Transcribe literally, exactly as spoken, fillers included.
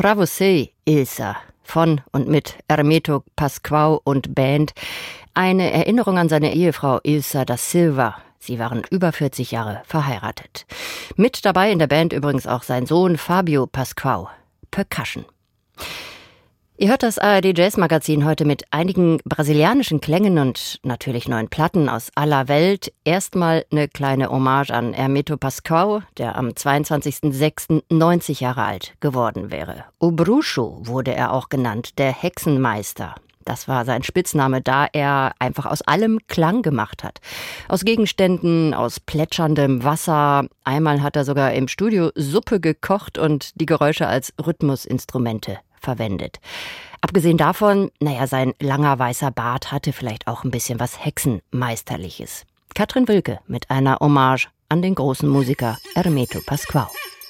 Pra você, Ilsa, von und mit Hermeto Pascoal und Band. Eine Erinnerung an seine Ehefrau Ilsa da Silva. Sie waren über vierzig Jahre verheiratet. Mit dabei in der Band übrigens auch sein Sohn Fabio Pascoal, Percussion. Ihr hört das A R D Jazz Magazin heute mit einigen brasilianischen Klängen und natürlich neuen Platten aus aller Welt. Erstmal eine kleine Hommage an Hermeto Pascoal, der am zweiundzwanzigsten sechsten neunzig Jahre alt geworden wäre. O Bruxo wurde er auch genannt, der Hexenmeister. Das war sein Spitzname, da er einfach aus allem Klang gemacht hat. Aus Gegenständen, aus plätscherndem Wasser. Einmal hat er sogar im Studio Suppe gekocht und die Geräusche als Rhythmusinstrumente verwendet. Abgesehen davon, naja, sein langer weißer Bart hatte vielleicht auch ein bisschen was Hexenmeisterliches. Katrin Wilke mit einer Hommage an den großen Musiker Hermeto Pascoal.